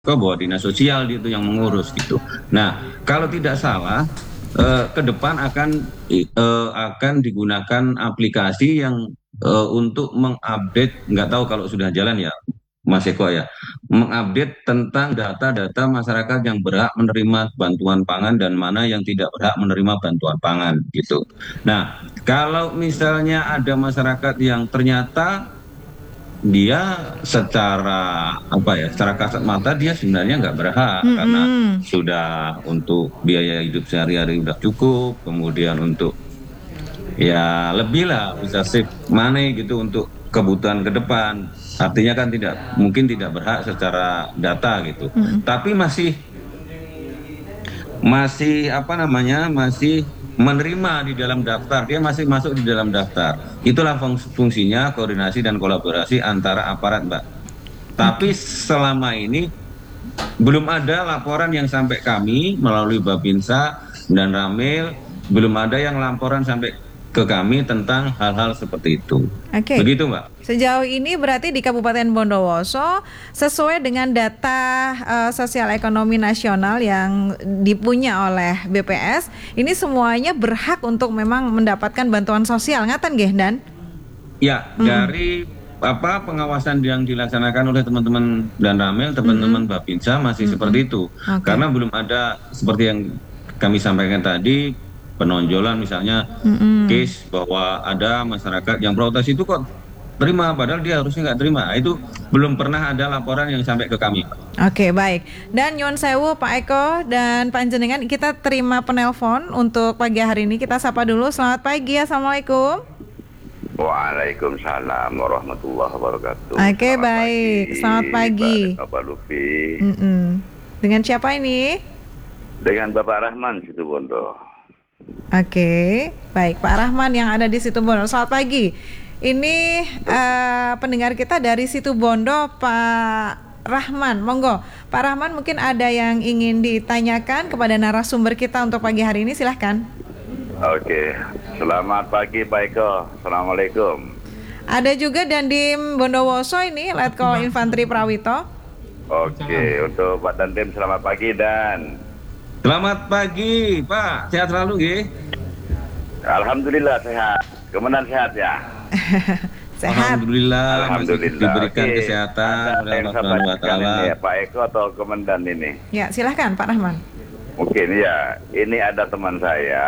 bahwa dinas sosial itu yang mengurus gitu. Nah, kalau tidak salah ke depan akan digunakan aplikasi yang untuk mengupdate, nggak tahu kalau sudah jalan ya, Mas Eko ya, mengupdate tentang data-data masyarakat yang berhak menerima bantuan pangan dan mana yang tidak berhak menerima bantuan pangan gitu. Nah, kalau misalnya ada masyarakat yang ternyata dia secara apa ya, secara kasat mata dia sebenarnya nggak berhak karena Mm-mm. sudah untuk biaya hidup sehari-hari udah cukup, kemudian untuk ya lebih lah bisa save money gitu untuk kebutuhan ke depan. Artinya kan tidak mungkin tidak berhak secara data gitu. Mm-mm. Tapi masih apa namanya, masih menerima di dalam daftar, dia masih masuk di dalam daftar. Itulah fungsinya koordinasi dan kolaborasi antara aparat, Mbak. Tapi Oke. selama ini belum ada laporan yang sampai kami melalui Babinsa dan Ramil, belum ada yang laporan sampai ke kami tentang hal-hal seperti itu. Oke. Begitu, Mbak. Sejauh ini berarti di Kabupaten Bondowoso sesuai dengan data sosial ekonomi nasional yang dipunya oleh BPS, ini semuanya berhak untuk memang mendapatkan bantuan sosial, ngaten nggih, Dan? Ya, Mm-mm. dari apa pengawasan yang dilaksanakan oleh teman-teman dan Ramil, teman-teman Mm-mm. Babinsa masih Mm-mm. seperti itu. Oke. Karena belum ada seperti yang kami sampaikan tadi, penonjolan misalnya Mm-mm. case bahwa ada masyarakat yang protes itu kok terima, padahal dia harusnya nggak terima. Nah, itu belum pernah ada laporan yang sampai ke kami, Pak. Oke, baik. Dan nyuwun sewu Pak Eko dan Panjenengan, kita terima penelpon untuk pagi hari ini. Kita sapa dulu. Selamat pagi, Assalamualaikum. Waalaikumsalam warahmatullahi wabarakatuh. Oke, Selamat pagi, baik. Selamat pagi. Bapak Lufi. Mm-mm. Dengan siapa ini? Dengan Bapak Rahman Situbondo. Oke, baik Pak Rahman yang ada di Situbondo. Selamat pagi. Ini pendengar kita dari Situbondo, Pak Rahman. Monggo, Pak Rahman, mungkin ada yang ingin ditanyakan kepada narasumber kita untuk pagi hari ini. Silahkan. Oke, selamat pagi Pak Eko. Assalamualaikum. Ada juga Dandim Bondowoso ini, Letkol Infanteri Prawito. Oke, untuk Pak Dandim selamat pagi dan Selamat pagi, Pak. Sehat selalu, nggih? Alhamdulillah sehat. Kemudian sehat ya. Sehat. Alhamdulillah masih Alhamdulillah. diberikan Oke, kesehatan oleh ada yang Allah saya Subhanahu wa tanyakan taala. ini ya Pak Eko atau Komandan ini. Ya, silahkan Pak Rahman. Mungkin ya, ini ada teman saya,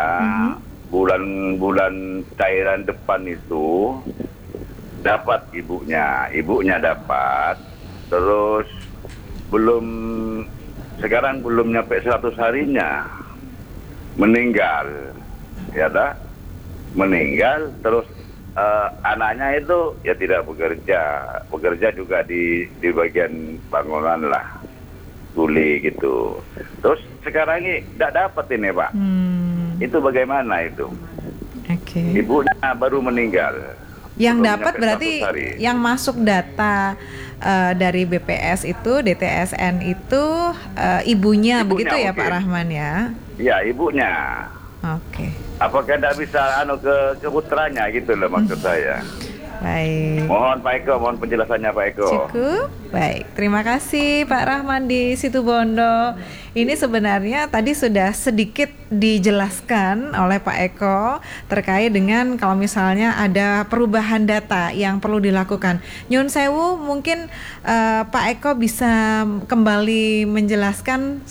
bulan-bulan cairan depan itu dapat ibunya dapat, terus belum, sekarang belum nyampe 100 harinya, meninggal, ya dah, meninggal, terus anaknya itu ya tidak bekerja juga di bagian bangunan lah, kuli gitu. Terus sekarang ini tidak dapat ini Pak. Itu bagaimana itu? Oke. Ibunya baru meninggal. Yang Belum dapat nyampe berarti 100 hari. yang masuk data dari BPS itu, DTSN itu ibunya, begitu ya mungkin. Pak Rahman ya? Ya ibunya. Oke. Apakah tidak bisa ke putranya gitu loh maksud saya. Baik. Mohon Pak Eko, mohon penjelasannya Pak Eko. Cukup. Baik, terima kasih Pak Rahman di Situbondo. Ini sebenarnya tadi sudah sedikit dijelaskan oleh Pak Eko terkait dengan kalau misalnya ada perubahan data yang perlu dilakukan. Nyun sewu, mungkin Pak Eko bisa kembali menjelaskan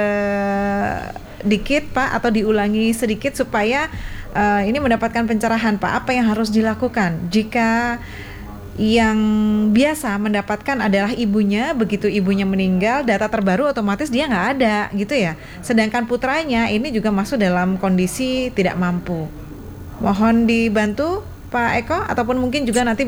sedikit Pak, atau diulangi sedikit supaya ini mendapatkan pencerahan Pak, apa yang harus dilakukan jika yang biasa mendapatkan adalah ibunya, begitu ibunya meninggal, data terbaru otomatis dia nggak ada gitu ya. Sedangkan putranya ini juga masuk dalam kondisi tidak mampu. Mohon dibantu Pak Eko, ataupun mungkin juga nanti